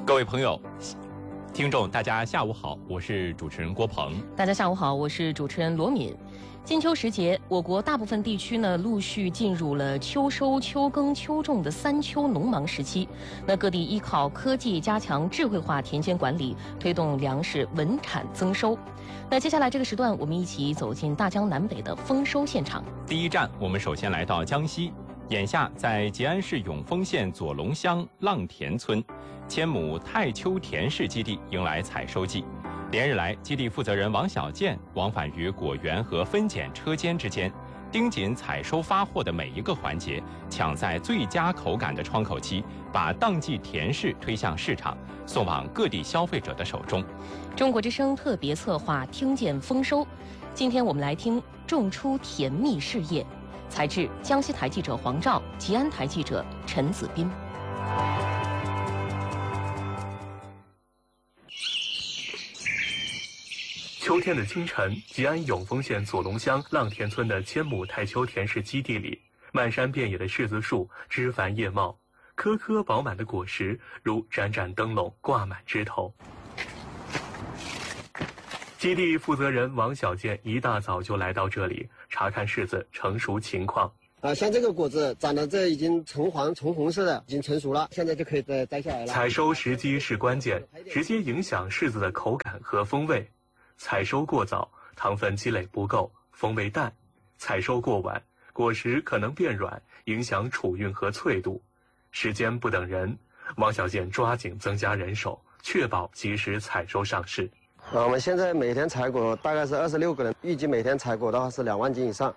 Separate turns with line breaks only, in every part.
各位朋友、听众，大家下午好，我是主持人郭鹏。
大家下午好，我是主持人罗敏。金秋时节，我国大部分地区呢陆续进入了秋收、秋耕、秋种的三秋农忙时期。那各地依靠科技加强智慧化田间管理，推动粮食稳产增收。那接下来这个时段，我们一起走进大江南北的丰收现场。
第一站，我们首先来到江西。眼下，在吉安市永丰县左龙乡浪田村，千亩太丘田氏基地迎来采收季。连日来，基地负责人王小建往返于果园和分拣车间之间，盯紧采收发货的每一个环节，抢在最佳口感的窗口期，把当季田氏推向市场，送往各地消费者的手中。
中国之声特别策划《听见丰收》，今天我们来听种出甜蜜事业。采制江西台记者黄照，吉安台记者陈子斌。
秋天的清晨，吉安永丰县左龙乡浪田村的千亩太丘田氏基地里，漫山遍野的柿子树枝繁叶茂，颗颗饱满的果实如盏盏灯笼挂满枝头。基地负责人王小建一大早就来到这里查看柿子成熟情况。
像这个果子长得这已经橙黄、橙红色的，已经成熟了，现在就可以摘下来了。
采收时机是关键，直接影响柿子的口感和风味。采收过早，糖分积累不够，风味淡；采收过晚，果实可能变软，影响储运和脆度。时间不等人，王小建抓紧增加人手，确保及时采收上市。
我们现在每天采果大概是26个人，预计每天采果的话是2万斤以上。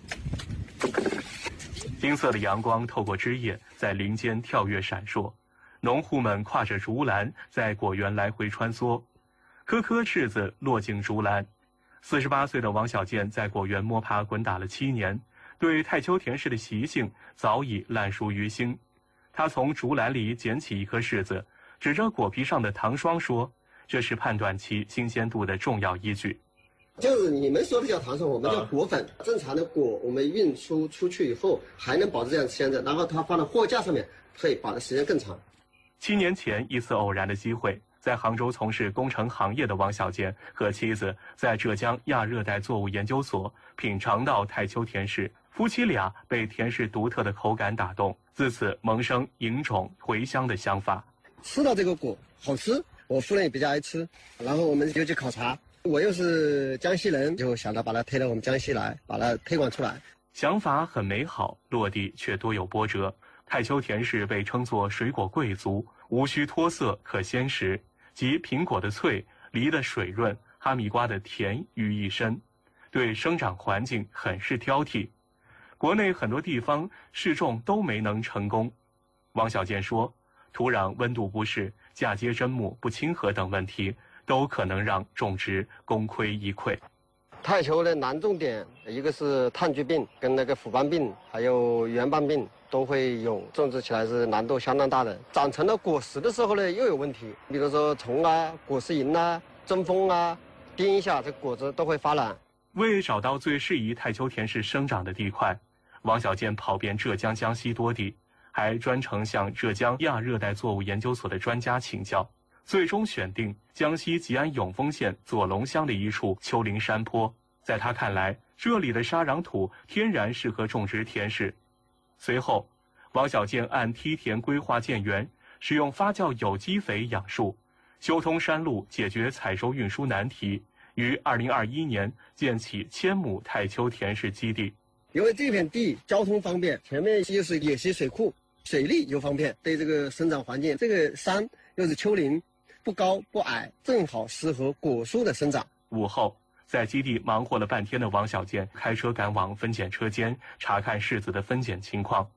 金色的阳光透过枝叶在林间跳跃闪烁，农户们挎着竹篮在果园来回穿梭，颗颗柿子落进竹篮。48岁的王小建在果园摸爬滚打了7年，对太丘田氏的习性早已烂熟于心。他从竹篮里捡起一颗柿子，指着果皮上的糖霜说，这是判断其新鲜度的重要依据。
就是你们说的叫糖霜，我们叫果粉。正常的果我们运输出去以后还能保持这样鲜着，然后它放到货架上面可以保的时间更长。
7年前一次偶然的机会，在杭州从事工程行业的王小建和妻子在浙江亚热带作物研究所品尝到太丘田氏，夫妻俩被田氏独特的口感打动，自此萌生引种回乡的想法。
吃到这个果好吃，我夫人也比较爱吃，然后我们就去考察。我又是江西人，就想到把它推到我们江西来，把它推广出来。
想法很美好，落地却多有波折。太丘田氏被称作水果贵族，无需脱色可鲜食，集苹果的脆、梨的水润、哈密瓜的甜于一身，对生长环境很是挑剔。国内很多地方试种都没能成功。王小建说，土壤温度不适、嫁接砧木不亲和等问题都可能让种植功亏一篑。
太丘的难种点，一个是炭疽病跟那个腐斑病，还有圆瓣病都会有，种植起来是难度相当大的。长成了果实的时候呢，又有问题，比如说虫啊、果实蝇啊、针锋啊，叮一下这果子都会发懒。
为找到最适宜太丘田氏生长的地块，王小建跑遍浙江、江西多地，还专程向浙江亚热带作物研究所的专家请教。最终选定江西吉安永丰县左龙乡的一处丘陵山坡，在他看来，这里的沙壤土天然适合种植田氏。随后，王小建按梯田规划建园，使用发酵有机肥养树，修通山路，解决采收运输难题，于2021年建起千亩太丘田氏基地。
因为这片地交通方便，前面又是野溪水库，水利又方便，对这个生长环境，这个山又是丘陵，不高不矮，正好适合果树的生长。
午后，在基地忙活了半天的王小建开车赶往分拣车间，查看柿子的分拣情况。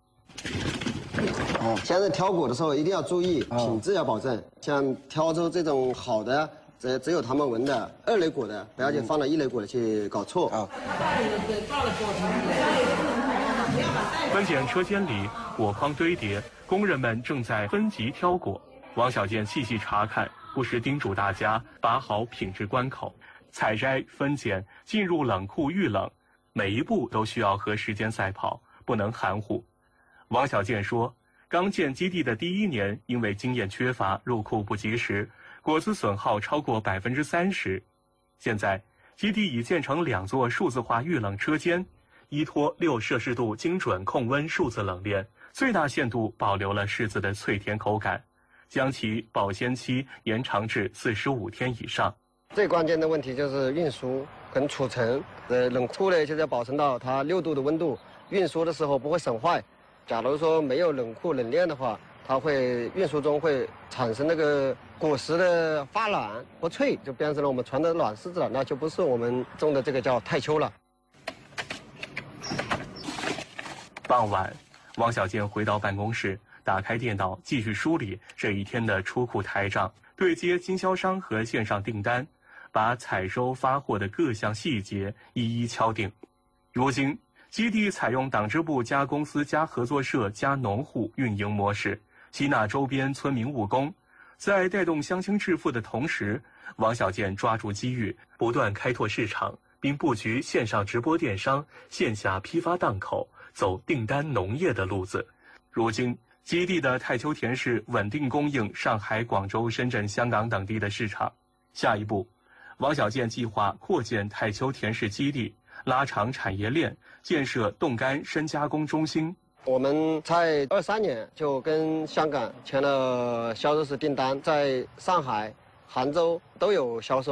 现在挑果的时候一定要注意品质要保证，像挑出这种好的，只有他们闻的2类果的，不要去放到1类果的去搞错啊。
分拣车间里果筐堆叠，工人们正在分级挑果。王小建细细查看，不时叮嘱大家把好品质关口。采摘、分拣、进入冷库预冷，每一步都需要和时间赛跑，不能含糊。王小建说， 刚建基地的第1年，因为经验缺乏，入库不及时，果子损耗超过30%。现在，基地已建成2座数字化预冷车间，依托6摄氏度精准控温数字冷链，最大限度保留了柿子的脆甜口感，将其保鲜期延长至45天以上。
最关键的问题就是运输跟储存。冷库呢，就是要保存到它6度的温度，运输的时候不会损坏。假如说没有冷库冷链的话，它会运输中会产生那个果实的发软不脆，就变成了我们传的软柿子了，那就不是我们种的这个叫太秋了。
傍晚，王小建回到办公室，打开电脑继续梳理这一天的出库台账，对接经销商和线上订单，把采收发货的各项细节一一敲定。如今，基地采用党支部加公司加合作社加农户运营模式，吸纳周边村民务工，在带动乡亲致富的同时，王小建抓住机遇，不断开拓市场，并布局线上直播电商、线下批发档口，走订单农业的路子。如今，基地的太秋田市稳定供应上海、广州、深圳、香港等地的市场。下一步，王小建计划扩建太秋田市基地，拉长产业链，建设冻干深加工中心。
我们在23年就跟香港签了销售式订单，在上海、杭州都有销售。